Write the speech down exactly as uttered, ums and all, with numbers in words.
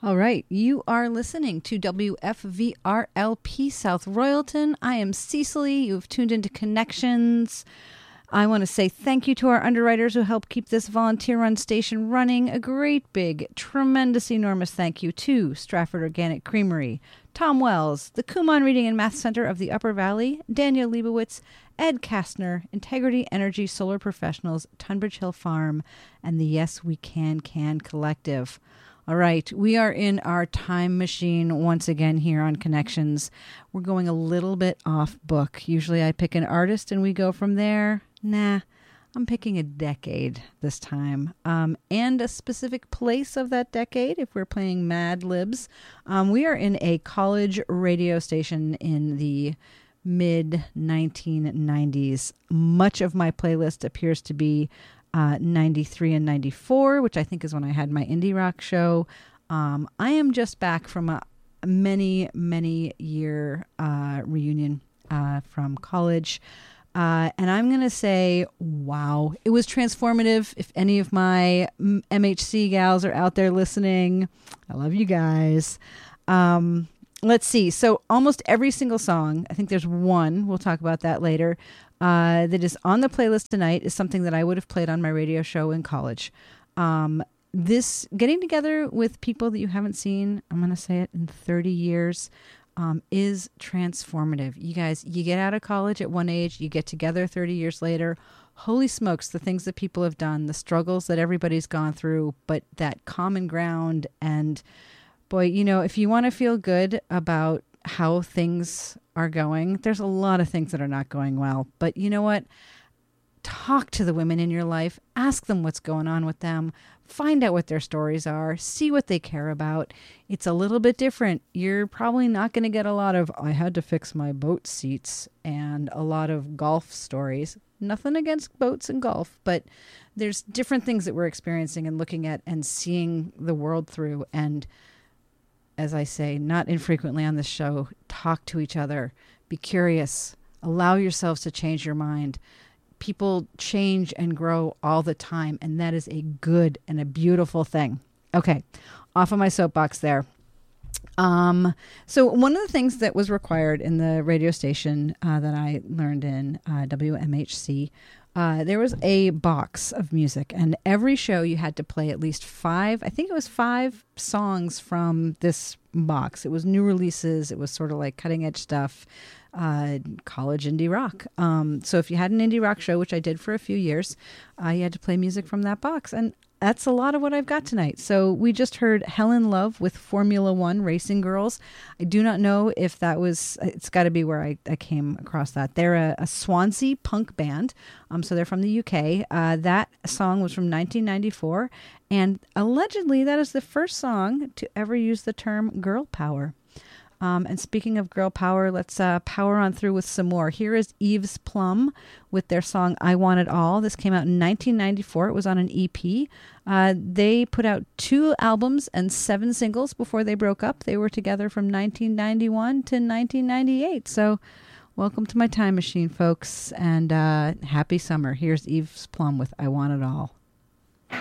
All right, you are listening to W F V R L P South Royalton. I am Cecily. You've tuned into Connections. I want to say thank you to our underwriters who help keep this volunteer-run station running. A great, big, tremendous, enormous thank you to Stratford Organic Creamery, Tom Wells, the Kumon Reading and Math Center of the Upper Valley, Daniel Leibowitz, Ed Kastner, Integrity Energy Solar Professionals, Tunbridge Hill Farm, and the Yes We Can Can Collective. All right, we are in our time machine once again here on Connections. We're going a little bit off book. Usually I pick an artist and we go from there. Nah, I'm picking a decade this time, um, and a specific place of that decade if we're playing Mad Libs. Um, we are in a college radio station in the mid nineteen nineties. Much of my playlist appears to be Uh, ninety-three and ninety-four, which I think is when I had my indie rock show. Um, I am just back from a many, many year uh, reunion uh, from college. Uh, and I'm going to say, wow, it was transformative. If any of my M H C gals are out there listening, I love you guys. Um, let's see. So almost every single song, I think there's one, we'll talk about that later, Uh, that is on the playlist tonight is something that I would have played on my radio show in college. Um, this getting together with people that you haven't seen, I'm going to say it, in thirty years, um, is transformative. You guys, you get out of college at one age, you get together thirty years later. Holy smokes, the things that people have done, the struggles that everybody's gone through, but that common ground. And boy, you know, if you want to feel good about how things are going, there's a lot of things that are not going well, but you know what? Talk to the women in your life, ask them what's going on with them, find out what their stories are, see what they care about. It's a little bit different. You're probably not going to get a lot of, I had to fix my boat seats, and a lot of golf stories. Nothing against boats and golf, but there's different things that we're experiencing and looking at and seeing the world through. And as I say, not infrequently on this show, talk to each other, be curious, allow yourselves to change your mind. People change and grow all the time, and that is a good and a beautiful thing. Okay, off of my soapbox there. Um, so one of the things that was required in the radio station uh, that I learned in uh, W M H C, Uh, there was a box of music, and every show you had to play at least five, I think it was five songs from this box. It was new releases. It was sort of like cutting edge stuff, uh, college indie rock. Um, so if you had an indie rock show, which I did for a few years, uh, you had to play music from that box. And that's a lot of what I've got tonight. So we just heard Helen Love with Formula One Racing Girls. I do not know if that was, it's got to be where I, I came across that. They're a, a Swansea punk band. Um, so they're from the U K. Uh, that song was from nineteen ninety-four. And allegedly that is the first song to ever use the term girl power. Um, and speaking of girl power, let's uh, power on through with some more. Here is Eve's Plum with their song I Want It All. This came out in nineteen ninety-four. It was on an E P. Uh, they put out two albums and seven singles before they broke up. They were together from nineteen ninety-one to nineteen ninety-eight. So welcome to my time machine, folks, and uh, happy summer. Here's Eve's Plum with I Want It All.